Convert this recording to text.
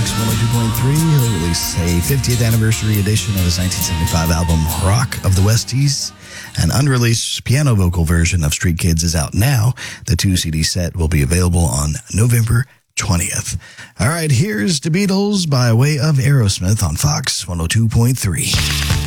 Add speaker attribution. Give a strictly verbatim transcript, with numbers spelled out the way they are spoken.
Speaker 1: Fox one oh two point three. He'll release a fiftieth anniversary edition of his nineteen seventy-five album, Rock of the Westies. An unreleased piano vocal version of Street Kids is out now. The two C D set will be available on November twentieth. All right, here's the Beatles by way of Aerosmith on Fox one oh two point three.